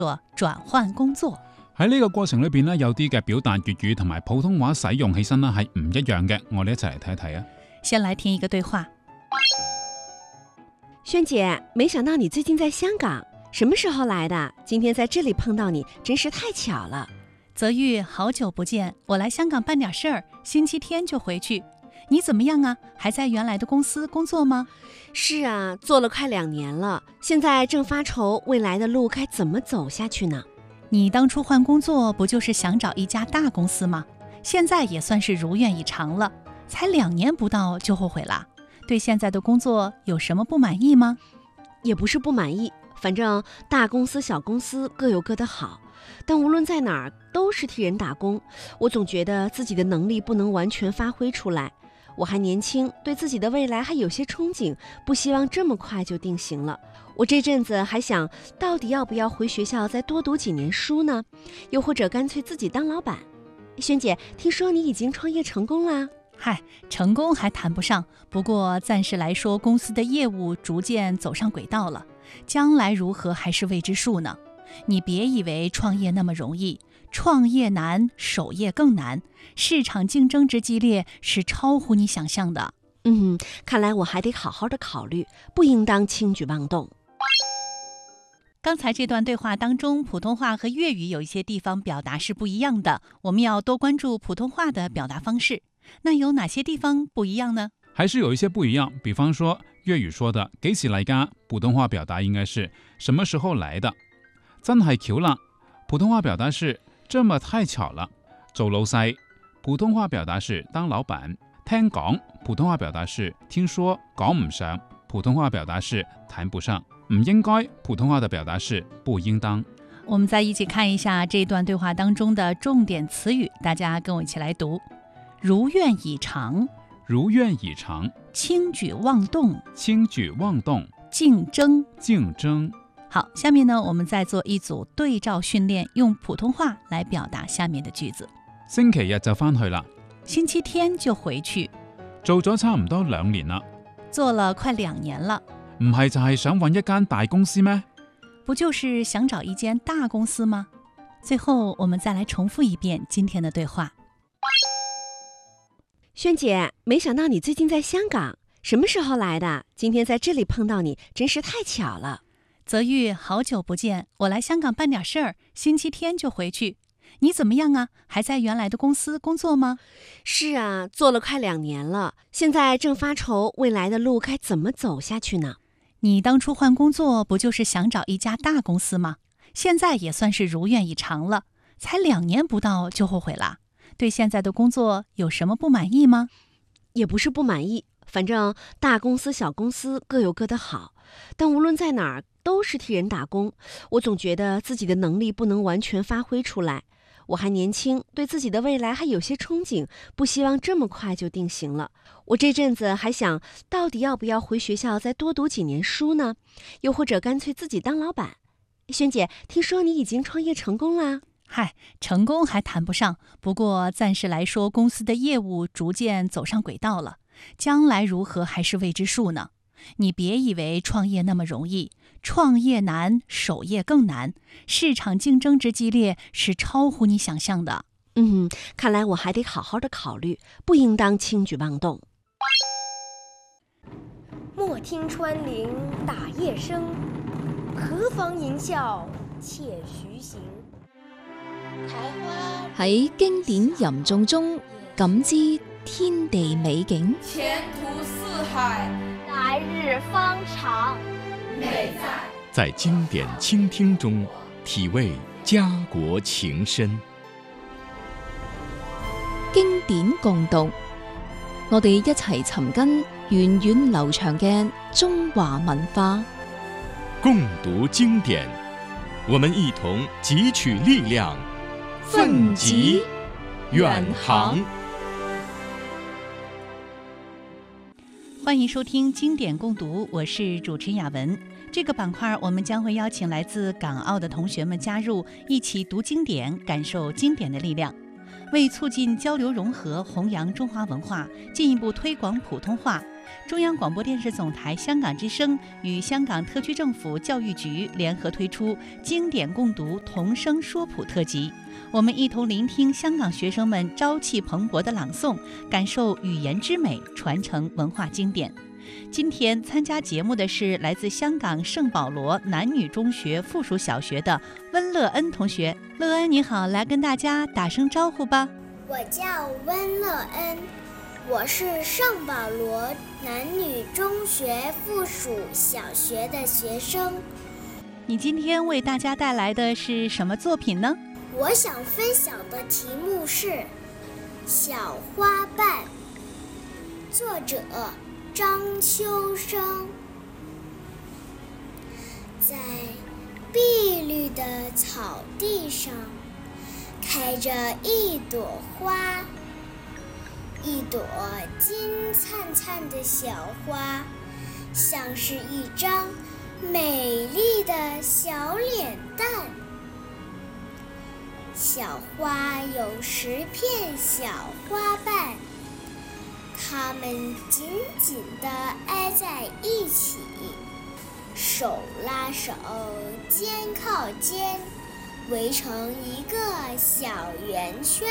轉換工作。 喺呢個過程裏邊呢，有啲嘅表達粵語同埋普通話使用起身呢係唔一樣嘅，我哋一齊嚟睇一睇啊。 先來聽一個對話。 萱姐，沒想到你最近在香港，什麼時候來的？今天在這裡碰到你，真是太巧了。 澤玉，好久不見，我來香港辦點事兒，星期天就回去。你怎麼樣啊？還在原來的公司工作嗎？ 是啊，做了快2年了，現在正發愁未來的路該怎麼走下去呢。 你當初換工作不就是想找一家大公司嗎？現在也算是如願以償了，才2年不到就後悔了。對現在的工作有什麼不滿意嗎？ 也不是不滿意，反正大公司小公司各有各的好，但無論在哪兒都是替人打工，我總覺得自己的能力不能完全發揮出來。我還年輕，對自己的未來還有些憧憬，不希望這麼快就定型了。我這陣子還想，到底要不要回學校再多讀幾年書呢？又或者乾脆自己當老闆？萱姐，聽說你已經創業成功啦？ 嗨，成功還談不上，不過暫時來說，公司的業務逐漸走上軌道了，將來如何還是未知數呢。你別以為創業那麼容易，創業難，守業更難，市場競爭之激烈是超乎你想象的。 看來我還得好好的考慮，不應當輕舉妄動。 剛才這段對話當中，普通話和粵語有一些地方表達是不一樣的，我們要多關注普通話的表達方式。那有哪些地方不一樣呢？ 還是有一些不一樣，比方說粵語說的幾時嚟㗎，普通話表達應該是什麼時候來的。真係巧啦，普通話表達是這麼太巧了。做老細，普通話表達是當老闆。聽講，普通話表達是聽說。講唔上，普通話表達是談不上。唔應該，普通話的表達是不應當。 我們再一起看一下這段對話當中的重點詞語，大家跟我一起來讀：如願以償， 如願以償； 輕舉妄動， 輕舉妄動； 競爭， 競爭。 好，下面呢，我們再做一組對照訓練，用普通話來表達下面的句子。 星期日就返去啦， 星期天就回去。 做咗差唔多2年啦， 做了快2年了。 唔係就係想搵一間大公司咩？ 不就是想找一間大公司嗎？最後我們再來重複一遍今天的對話。 萱姐，沒想到你最近在香港，什麼時候來的？今天在這裡碰到你，真是太巧了。 澤玉，好久不見，我來香港辦點事兒，星期天就回去。你怎麼樣啊？還在原來的公司工作嗎？ 是啊，做了快2年了，現在正發愁未來的路該怎麼走下去呢。 你當初換工作不就是想找一家大公司嗎？現在也算是如願以償了，才2年不到就後悔了。對現在的工作有什麼不滿意嗎？ 也不是不滿意，反正大公司小公司各有各的好，但無論在哪兒都是替人打工，我總覺得自己的能力不能完全發揮出來。我還年輕，對自己的未來還有些憧憬，不希望這麼快就定型了。我這陣子還想，到底要不要回學校再多讀幾年書呢？又或者乾脆自己當老闆？萱姐，聽說你已經創業成功啦？ 嗨，成功還談不上，不過暫時來說，公司的業務逐漸走上軌道了，將來如何還是未知數呢。你別以為創業那麼容易，創業難，守業更難，市場競爭之激烈是超乎你想象的。 看來我還得好好的考慮，不應當輕舉妄動。 莫聽穿林打葉聲，何妨吟嘯且徐行。 喺經典吟誦中感知天地美景， 前途似海， 來日方長。 美在經典傾聽中體味家國情深。 經典共讀，我哋一齊尋根源遠流長嘅中華文化。 共讀經典，我們一同汲取力量，奮楫遠航。 歡迎收聽經典共讀，我是主持雅文。這個板塊我們將會邀請來自港澳的同學們加入，一起讀經典，感受經典的力量。為促進交流融合，弘揚中華文化，進一步推廣普通話， 中央广播电视总台香港之声与香港特区政府教育局联合推出经典共读童声说谱特辑，我们一同聆听香港学生们朝气蓬勃的朗诵，感受语言之美，传承文化经典。今天参加节目的是来自香港圣保罗男女中学附属小学的温乐恩同学。乐恩你好，来跟大家打声招呼吧。 我叫温乐恩，我是圣保罗男女中学附属小学的学生。 你今天为大家带来的是什么作品呢？ 我想分享的题目是《小花瓣》，作者张秋生。在碧绿的草地上开着一朵花，一朵金灿灿的小花，像是一张美丽的小脸蛋。小花有10片小花瓣，它们紧紧地挨在一起，手拉手，肩靠肩，围成一个小圆圈。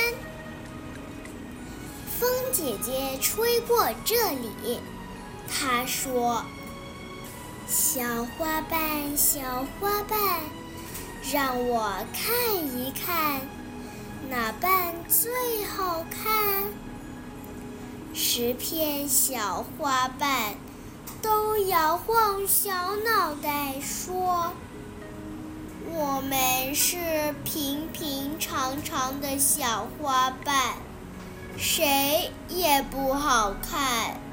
风姐姐吹过这里，她说：“小花瓣，小花瓣，让我看一看，哪瓣最好看？”10片小花瓣都摇晃小脑袋说：“我们是平平常常的小花瓣，谁也不好看。”